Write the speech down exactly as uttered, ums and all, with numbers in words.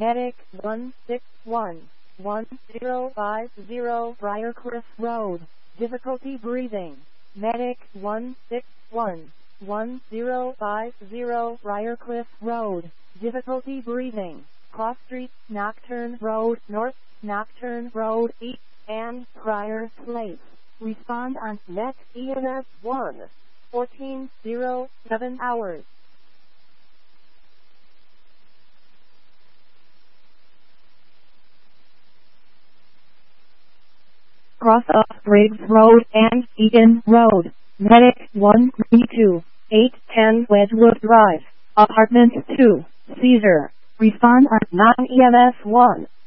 Medic one six one, one zero five zero Briarcliff Road. Difficulty breathing. Medic one six one, one zero five zero Briarcliff Road. Difficulty breathing. Cross Street, Nocturne Road, North, Nocturne Road, East, and Prior Place. Respond on Net E M S one, fourteen oh seven hours. Cross up Briggs Road and Eaton Road. Medic one three two, eight ten Wedgwood Drive. Apartment two, Caesar. Respond on non E M S one,